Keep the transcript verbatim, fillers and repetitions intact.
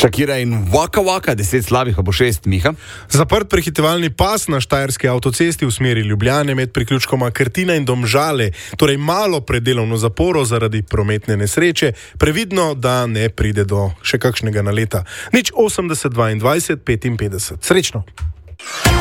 Shakira in Waka Waka, deset slabih, pa bo šest, Miha. Zaprt prehitevalni pas na štajerski avtocesti v smeri Ljubljane med priključkoma Krtina in Domžale, torej malo pred delovno zaporo zaradi prometne nesreče, previdno, da ne pride do še kakšnega naleta. Nič osemdeset dvaindvajset petinpetdeset. Srečno!